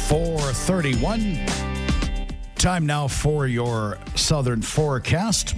4:31. Time now for your southern forecast.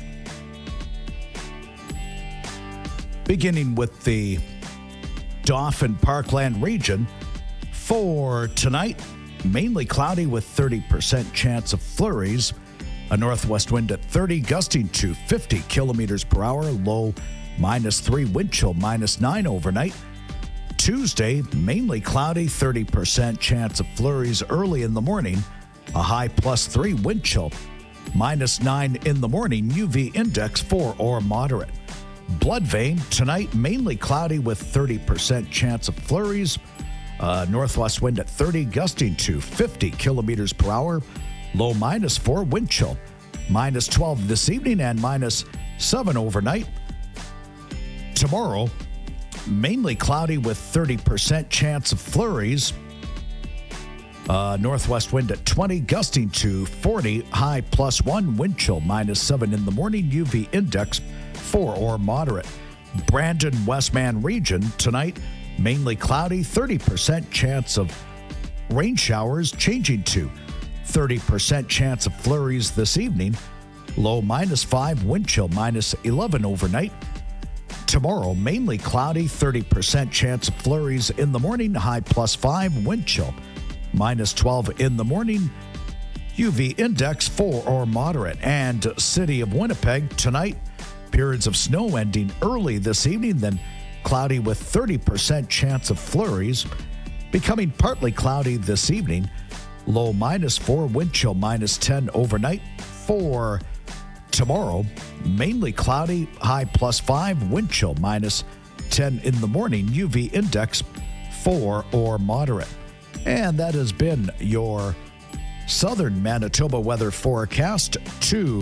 Beginning with the Dauphin Parkland region. For tonight, mainly cloudy with 30% chance of flurries. A northwest wind at 30, gusting to 50 kilometers per hour. Low -3, wind chill -9 overnight. Tuesday, mainly cloudy, 30% chance of flurries early in the morning. A high +3, wind chill -9 in the morning. UV index 4 or moderate. Blood vein, tonight, mainly cloudy with 30% chance of flurries. Northwest wind at 30, gusting to 50 kilometers per hour. Low -4, wind chill -12 this evening and -7 overnight. Tomorrow, mainly cloudy with 30% chance of flurries. Northwest wind at 20, gusting to 40, high +1, wind chill -7 in the morning. UV index 4 or moderate. Brandon Westman region, tonight, mainly cloudy, 30% chance of rain showers, changing to 30% chance of flurries this evening. Low -5, wind chill -11 overnight. Tomorrow, mainly cloudy, 30% chance of flurries in the morning, high +5, wind chill -12 in the morning. UV index 4 or moderate. And City of Winnipeg, tonight, periods of snow ending early this evening, then cloudy with 30% chance of flurries, becoming partly cloudy this evening. Low -4, wind chill -10 overnight. For tomorrow, mainly cloudy, high +5, wind chill -10 in the morning. UV index 4 or moderate. And that has been your southern Manitoba weather forecast to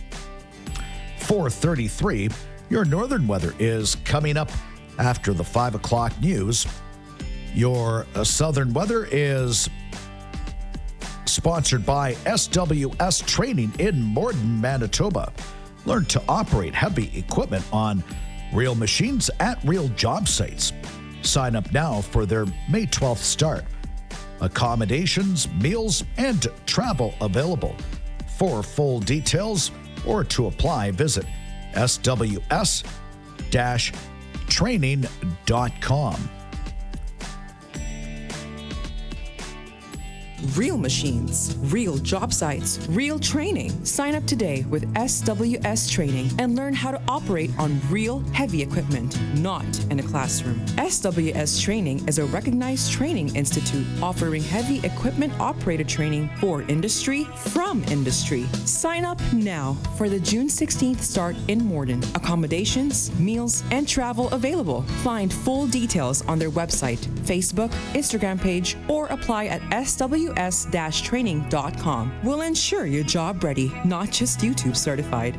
4:33. Your northern weather is coming up after the 5 o'clock news. Your southern weather is sponsored by SWS Training in Morden, Manitoba. Learn to operate heavy equipment on real machines at real job sites. Sign up now for their May 12th start. Accommodations, meals, and travel available. For full details or to apply, visit sws-training.com. Real machines, real job sites, real training. Sign up today with SWS Training and learn how to operate on real heavy equipment, not in a classroom. SWS Training is a recognized training institute offering heavy equipment operator training for industry from industry. Sign up now for the June 16th start in Morden. Accommodations, meals, and travel available. Find full details on their website, Facebook, Instagram page, or apply at sws-training.com. We'll ensure you're job ready, not just YouTube certified.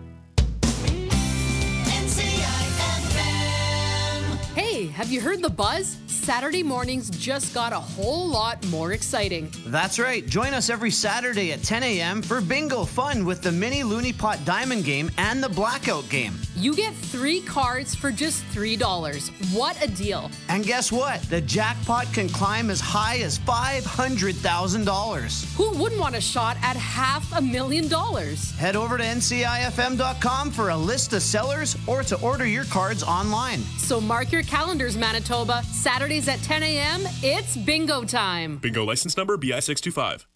Hey, have you heard the buzz? Saturday mornings just got a whole lot more exciting. That's right. Join us every Saturday at 10 a.m. for bingo fun with the mini Looney Pot Diamond game and the Blackout game. You get 3 cards for just $3. What a deal. And guess what? The jackpot can climb as high as $500,000. Who wouldn't want a shot at $500,000? Head over to ncifm.com for a list of sellers or to order your cards online. So mark your calendars, Manitoba. Saturdays at 10 a.m., it's bingo time. Bingo license number BI625.